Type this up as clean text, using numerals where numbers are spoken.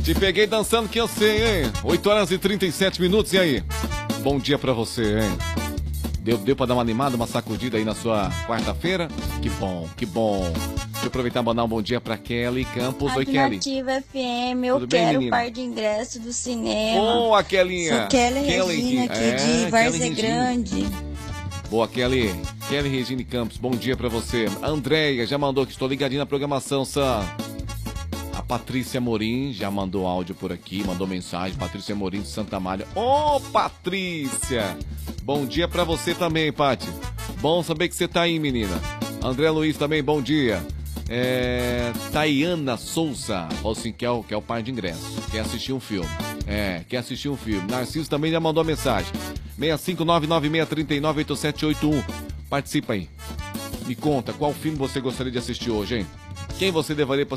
Te peguei dançando que eu sei, hein? 8 horas e 37 minutos, e aí? Bom dia pra você, hein? Deu pra dar uma animada, uma sacudida aí na sua quarta-feira? Que bom, que bom. Deixa eu aproveitar e mandar um bom dia pra Kelly Campos. Oi, Kelly. Alternativa FM, eu Tudo bem, quero menina? par de ingresso do cinema. Boa, Kellinha. Sou Kelly Regina aqui de Várzea Grande. Boa, Kelly. Kelly Regine Campos, bom dia pra você. Andréia já mandou que estou ligadinho na programação, Sam. A Patrícia Morim já mandou áudio por aqui, mandou mensagem. Patrícia Morim de Santa Malha. Ô, Patrícia! Bom dia pra você também, Pati. Bom saber que você tá aí, menina. André Luiz também, bom dia. Tayana Souza, falou assim, quer o par de ingresso. Quer assistir um filme. Quer assistir um filme. Narciso também já mandou mensagem. 65996398781. Participa aí. Me conta, qual filme você gostaria de assistir hoje, hein? Quem você levaria pra